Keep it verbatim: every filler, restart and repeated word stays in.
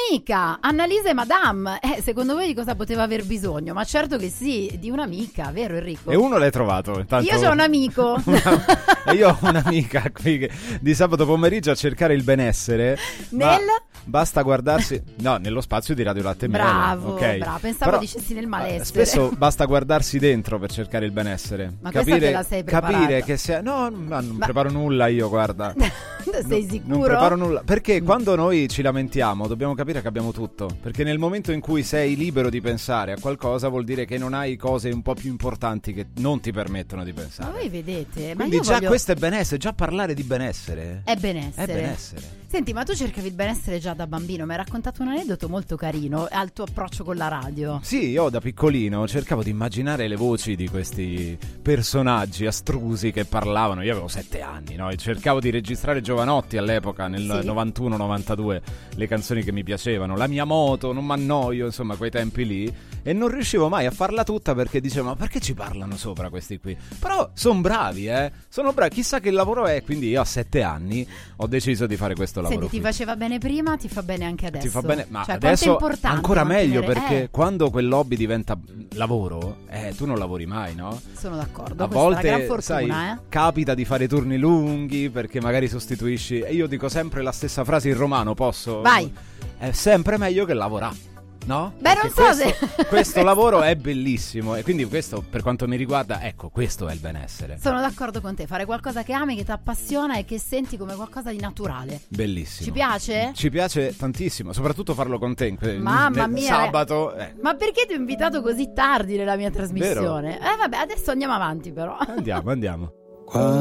un'amica, Annalisa e Madame. Eh, secondo voi di cosa poteva aver bisogno? Ma certo che sì, di un'amica, vero Enrico? E uno l'hai trovato. Intanto... Io c'ho un amico. una... E io ho un'amica qui che di sabato pomeriggio a cercare il benessere. Nel... Basta guardarsi, no, nello spazio di Radio Latte Miele. Bravo, okay. bravo. Pensavo Però, dicessi nel malessere. Spesso basta guardarsi dentro per cercare il benessere. Ma capire, questa te la sei preparata? Capire che sia... No, ma non ma... preparo nulla io, guarda. Sei no, sicuro? Non preparo nulla. Perché quando noi ci lamentiamo dobbiamo capire che abbiamo tutto. Perché nel momento in cui sei libero di pensare a qualcosa vuol dire che non hai cose un po' più importanti che non ti permettono di pensare. Ma voi vedete? Quindi ma io già voglio... questo è benessere, già parlare di benessere. È benessere. È benessere. Senti, ma tu cercavi il benessere già da bambino, mi hai raccontato un aneddoto molto carino al tuo approccio con la radio. Sì, io da piccolino cercavo di immaginare le voci di questi personaggi astrusi che parlavano. Io avevo sette anni, no? E cercavo di registrare Giovanotti all'epoca, nel sì. novantuno novantadue, le canzoni che mi piacevano. La mia moto, non m'annoio, insomma, quei tempi lì. E non riuscivo mai a farla tutta perché dicevo, ma perché ci parlano sopra questi qui? Però sono bravi, eh? Sono bravi, chissà che lavoro è. Quindi io a sette anni ho deciso di fare questo lavoro. Senti, ti qui. faceva bene prima, ti fa bene anche adesso. Ti fa bene, ma cioè, adesso è ancora meglio mantenere... perché eh. quando quell'hobby diventa lavoro, eh, tu non lavori mai, no? Sono d'accordo. A Questa volte, è una gran fortuna, sai, eh? capita di fare turni lunghi perché magari sostituisci. E io dico sempre la stessa frase in romano, posso? Vai. È sempre meglio che lavorare. No? Beh, Perché non so questo, se questo lavoro è bellissimo e quindi questo per quanto mi riguarda, ecco, questo è il benessere. Sono d'accordo con te, fare qualcosa che ami, che ti appassiona e che senti come qualcosa di naturale. Bellissimo. Ci piace? Ci piace tantissimo, soprattutto farlo con te. Mamma nel mia. Sabato. Eh. Ma perché ti ho invitato così tardi nella mia trasmissione? Vero? Eh vabbè, adesso andiamo avanti però. Andiamo, andiamo. Qua